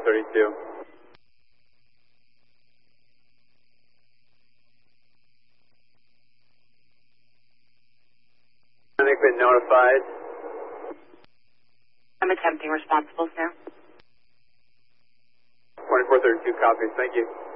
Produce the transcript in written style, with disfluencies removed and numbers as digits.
2432. Medic been notified. I'm attempting responsible, sir. 2432 copies, thank you.